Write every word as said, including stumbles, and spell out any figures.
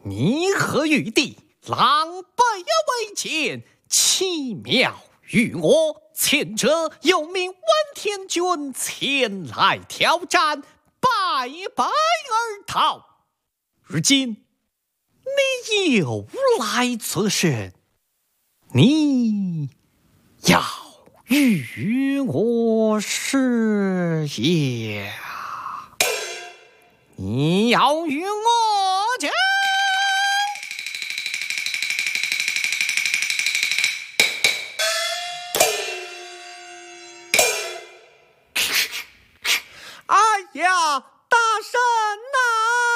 你和玉帝狼狈为奸，奇妙于我。前者有名万天君前来挑战，败败而逃。如今你又来作甚？你要与我是也？你要与我